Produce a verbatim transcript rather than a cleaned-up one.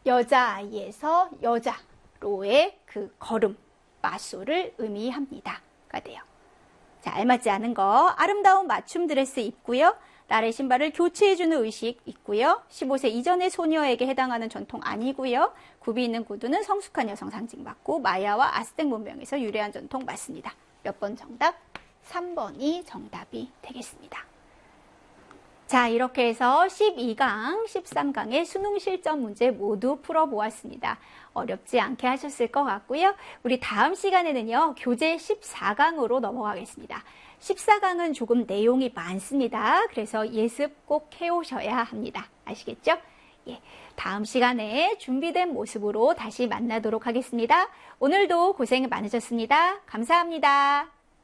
여자아이에서 여자로의 그 걸음, 마소를 의미합니다.가 돼요. 자, 알맞지 않은 거 아름다운 맞춤 드레스 입고요. 나의 신발을 교체해주는 의식 있고요. 십오 세 이전의 소녀에게 해당하는 전통 아니고요. 굽이 있는 구두는 성숙한 여성 상징 맞고 마야와 아스텍 문명에서 유래한 전통 맞습니다. 몇 번 정답? 삼 번이 정답이 되겠습니다. 자, 이렇게 해서 십이 강, 십삼 강의 수능 실전 문제 모두 풀어보았습니다. 어렵지 않게 하셨을 것 같고요. 우리 다음 시간에는요, 교재 십사 강으로 넘어가겠습니다. 십사 강은 조금 내용이 많습니다. 그래서 예습 꼭 해오셔야 합니다. 아시겠죠? 예, 다음 시간에 준비된 모습으로 다시 만나도록 하겠습니다. 오늘도 고생 많으셨습니다. 감사합니다.